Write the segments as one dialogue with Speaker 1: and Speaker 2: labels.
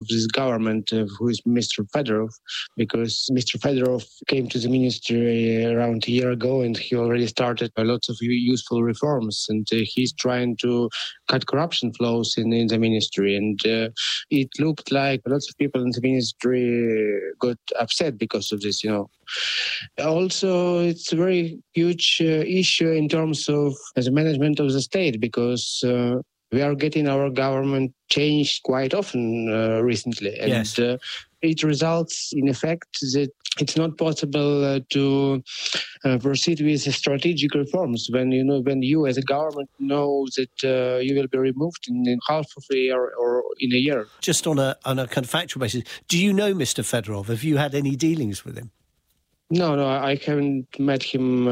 Speaker 1: this government, who is Mr. Fedorov, because Mr. Fedorov came to the ministry around a year ago and he already started lots of useful reforms, and he's trying to cut corruption flows in the ministry. And it looked like lots of people in the ministry got upset because of this, Also, it's a very huge issue in terms of the management of the state, because we are getting our government changed quite often recently. And
Speaker 2: yes.
Speaker 1: It results in effect that it's not possible to proceed with strategic reforms when you as a government know that you will be removed in half of a year or in a year.
Speaker 2: Just on a kind of factual basis, do you know Mr. Fedorov? Have you had any dealings with him?
Speaker 1: No, I haven't met him,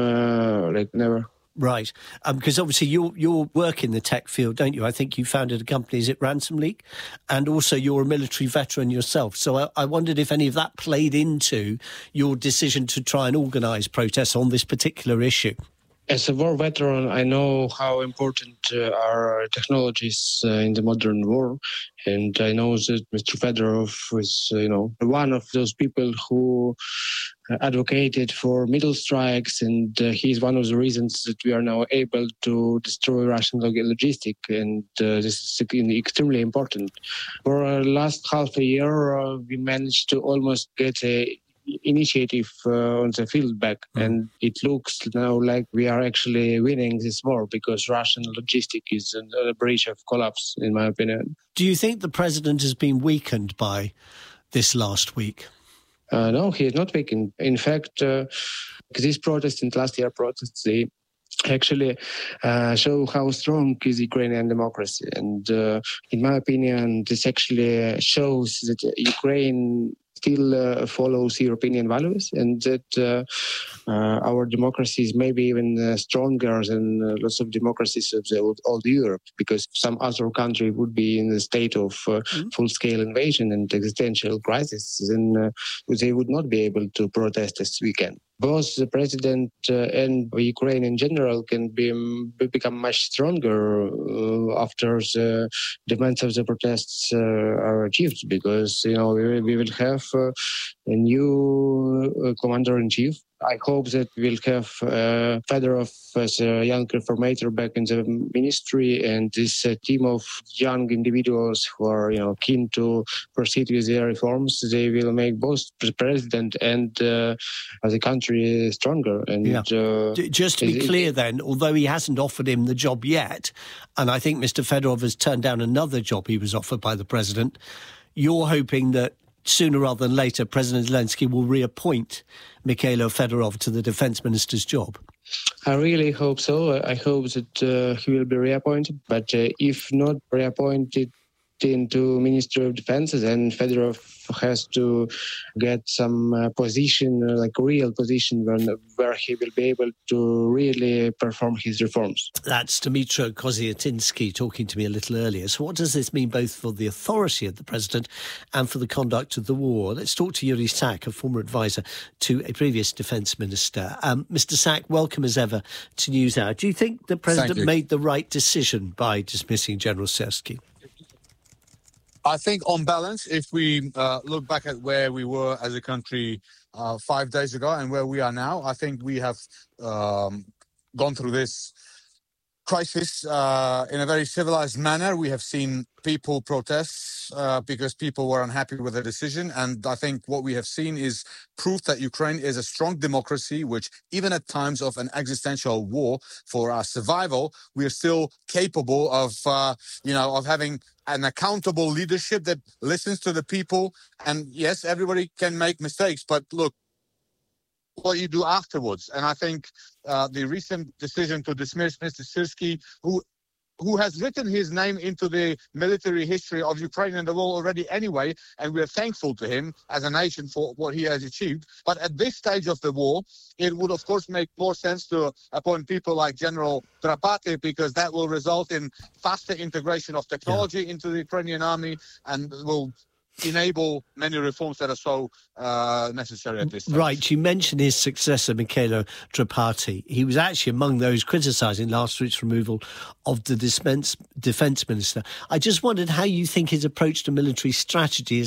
Speaker 1: never.
Speaker 2: Right, because obviously you work in the tech field, don't you? I think you founded a company, is it Ransom League? And also you're a military veteran yourself. So I wondered if any of that played into your decision to try and organise protests on this particular issue.
Speaker 1: As a war veteran, I know how important are technologies in the modern war. And I know that Mr. Fedorov is, one of those people who advocated for middle strikes, and he's one of the reasons that we are now able to destroy Russian logistics, and this is extremely important. For last half a year, we managed to almost get a initiative on the field back, and it looks now like we are actually winning this war, because Russian logistics is on the brink of collapse, in my opinion.
Speaker 2: Do you think the president has been weakened by this last week?
Speaker 1: No, he is not weakened. In fact, these protests and last year protests, they actually show how strong is Ukrainian democracy. And in my opinion, this actually shows that Ukraine still follows European values, and that our democracy is maybe even stronger than lots of democracies of the old Europe, because some other country would be in a state of full-scale invasion and existential crisis, then they would not be able to protest as we can. Both the president and Ukraine in general can become much stronger after the demands of the protests are achieved, because we will have a new commander-in-chief. I hope that we'll have Fedorov as a young reformator back in the ministry, and this team of young individuals who are keen to proceed with their reforms. They will make both the president and the country stronger. And
Speaker 2: just to be clear then, although he hasn't offered him the job yet, and I think Mr. Fedorov has turned down another job he was offered by the president, you're hoping that sooner rather than later, President Zelensky will reappoint Mikhailo Fedorov to the defence minister's job?
Speaker 1: I really hope so. I hope that he will be reappointed. But if not reappointed into Ministry of Defence, then Fedorov has to get some position, like a real position, where he will be able to really perform his reforms.
Speaker 2: That's Dmytro Koziatinsky talking to me a little earlier. So what does this mean both for the authority of the president and for the conduct of the war? Let's talk to Yuri Sak, a former advisor to a previous defence minister. Mr. Sak, welcome as ever to NewsHour. Do you think the president made the right decision by dismissing General Syrsky?
Speaker 3: I think on balance, if we look back at where we were as a country 5 days ago and where we are now, I think we have gone through this crisis in a very civilized manner. We have seen people protest because people were unhappy with the decision. And I think what we have seen is proof that Ukraine is a strong democracy, which even at times of an existential war for our survival, we are still capable of, of having an accountable leadership that listens to the people. And yes, everybody can make mistakes, but look, what you do afterwards. And I think the recent decision to dismiss Mr. Syrsky, who has written his name into the military history of Ukraine and the world already anyway, and we're thankful to him as a nation for what he has achieved. But at this stage of the war, it would, of course, make more sense to appoint people like General Drapati, because that will result in faster integration of technology into the Ukrainian army and will enable many reforms that are so necessary at this time.
Speaker 2: Right, you mentioned his successor, Mikhailo Drapati. He was actually among those criticising last week's removal of the defence minister. I just wondered how you think his approach to military strategy is